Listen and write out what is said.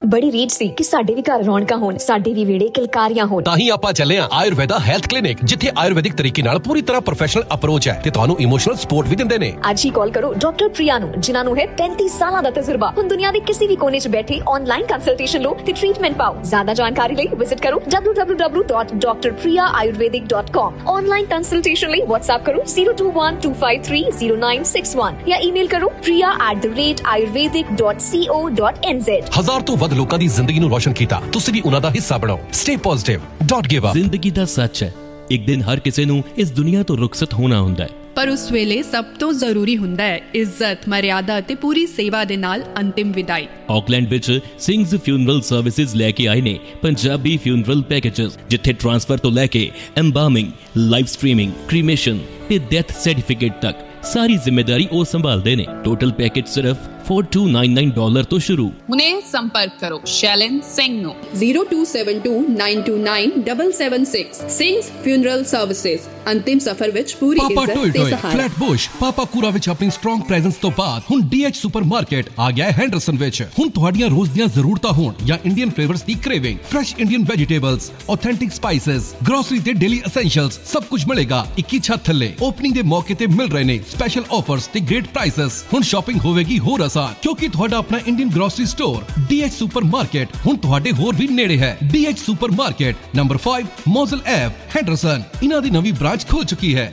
बड़ी रीच सी कि साडे भी घर रौनकां होण, साडे भी वेड़े किलकारियां होण। तां ही आपां ਚੱਲੇ ਆ ਆਯੁਰਵੇਦਾ ਹੈਲਥ ਕਲੀਨਿਕ, ਜਿੱਥੇ ਆਯੁਰਵੈਦਿਕ ਤਰੀਕੇ ਨਾਲ ਪੂਰੀ ਤਰ੍ਹਾਂ ਪ੍ਰੋਫੈਸ਼ਨਲ ਅਪਰੋਚ ਹੈ ਤੇ ਤੁਹਾਨੂੰ ਇਮੋਸ਼ਨਲ ਸਪੋਰਟ ਵੀ ਦਿੰਦੇ ਨੇ। ਅੱਜ ਹੀ ਕਾਲ ਕਰੋ ਡਾਕਟਰ ਪ੍ਰਿਆ ਨੂੰ, ਜਿਨ੍ਹਾਂ ਨੂੰ ਹੈ 35 ਸਾਲਾਂ ਦਾ ਤਜਰਬਾ। ਹੁਣ ਦੁਨੀਆ ਦੇ ਕਿਸੇ ਵੀ ਕੋਨੇ 'ਚ ਬੈਠੇ ਆਨਲਾਈਨ ਕੰਸਲਟੇਸ਼ਨ ਲਓ ਤੇ ਟ੍ਰੀਟਮੈਂਟ ਪਾਓ। ਜ਼ਿਆਦਾ ਜਾਣਕਾਰੀ ਲਈ ਵਿਜ਼ਿਟ ਕਰੋ www.drpriyayurvedic.com। ਆਨਲਾਈਨ ਕੰਸਲਟੇਸ਼ਨ ਲਈ WhatsApp ਕਰੋ 0212530961 ਜਾਂ ਈਮੇਲ ਕਰੋ priya@ayurvedic.co.nz। ਹਜ਼ਾਰ ਤੋਂ ਵੱਧ ਲੋਕਾਂ ਦੀ ਜ਼ਿੰਦਗੀ ਨੂੰ ਰੋਸ਼ਨ ਕੀਤਾ, ਤੁਸੀਂ ਵੀ ਉਹਨਾਂ ਦਾ ਹਿੱਸਾ ਬਣੋ। Stay positive, don't give up. ਜ਼ਿੰਦਗੀ ਦਾ ਸੱਚ ਹੈ, ਇੱਕ ਦਿਨ ਹਰ ਕਿਸੇ ਨੂੰ ਇਸ ਦੁਨੀਆ ਤੋਂ ਰੁਖਸਤ ਹੋਣਾ ਹੁੰਦਾ ਹੈ, ਪਰ ਉਸ ਵੇਲੇ ਸਭ ਤੋਂ ਜ਼ਰੂਰੀ ਹੁੰਦਾ ਹੈ ਇੱਜ਼ਤ, ਮਰਿਆਦਾ ਅਤੇ ਪੂਰੀ ਸੇਵਾ ਦੇ ਨਾਲ ਅੰਤਿਮ ਵਿਦਾਈ। ਆਕਲੈਂਡ ਵਿੱਚ ਸਿੰਘਜ਼ ਫਿਊਨਰਲ ਸਰਵਿਸਿਜ਼ ਲੈ ਕੇ ਆਏ ਨੇ ਪੰਜਾਬੀ ਫਿਊਨਰਲ ਪੈਕੇजेस, ਜਿੱਥੇ ਟ੍ਰਾਂਸਫਰ ਤੋਂ ਲੈ ਕੇ ਐਮਬਾਰਮਿੰਗ, ਲਾਈਵ ਸਟ੍ਰੀਮਿੰਗ, ਕ੍ਰੀਮੇਸ਼ਨ ਤੇ ਡੈਥ ਸਰਟੀਫਿਕੇਟ ਤੱਕ ਸਾਰੀ ਜ਼ਿੰਮੇਵਾਰੀ ਉਹ ਸੰਭਾਲਦੇ ਨੇ। ਟੋਟਲ ਪੈਕੇਜ ਸਿਰਫ $4299 ਤੋਂ ਸ਼ੁਰੂ। ਹੁਣੇ ਸੰਪਰਕ ਕਰੋ ਸ਼ੈਲਨ ਸਿੰਘ ਨੂੰ 0272929776। ਸਿੰਘਜ਼ ਫਿਊਨਰਲ ਸਰਵਿਸਿਜ਼, ਅੰਤਿਮ ਸਫ਼ਰ ਵਿੱਚ ਪੂਰੀ ਇੱਜ਼ਤ ਤੇ ਸਹਾਰਾ। ਫਲੈਟਬੁਸ਼ ਪਾਪਾਕੂਰਾ ਵਿੱਚ ਆਪਣੀ ਸਟਰੋਂਗ ਪ੍ਰੈਜ਼ੈਂਸ ਤੋਂ ਬਾਅਦ ਹੁਣ DH ਸੁਪਰਮਾਰਕਟ ਆ ਗਿਆ ਹੈ ਹੈਂਡਰਸਨ ਵਿੱਚ। ਹੁਣ ਤੁਹਾਡੀਆਂ ਰੋਜ਼ ਦੀਆਂ ਜ਼ਰੂਰਤਾਂ ਹੋਣ ਜਾਂ ਇੰਡੀਅਨ ਫਲੇਵਰਸ ਦੀ craving, fresh Indian vegetables, authentic spices, grocery ਤੇ ਡੇਲੀ ਐਸੈਂਸ਼ੀਅਲਸ, ਸਭ ਕੁਝ ਮਿਲੇਗਾ ਇੱਕ ਹੀ ਛੱਤ ਥੱਲੇ। ਓਪਨਿੰਗ ਦੇ ਮੌਕੇ ਤੇ ਮਿਲ ਰਹੇ ਨੇ ਸਪੈਸ਼ਲ ਆਫਰਸ ਤੇ ਗ੍ਰੇਟ ਪ੍ਰਾਈਸਸ। ਹੁਣ ਸ਼ਾਪਿੰਗ ਹੋਵੇਗੀ ਹੋਰ ਕਿਉਂਕਿ ਤੁਹਾਡਾ ਆਪਣਾ Indian grocery store DH supermarket ਹੁਣ ਤੁਹਾਡੇ ਹੋਰ ਵੀ ਨੇੜੇ ਹੈ। DH supermarket number 5 ਮੋਜ਼ਲ ਐਵ, ਹੈਂਡਰਸਨ। ਇਹਨਾਂ ਦੀ ਨਵੀਂ ਬ੍ਰਾਂਚ ਖੁੱਲ ਚੁੱਕੀ ਹੈ।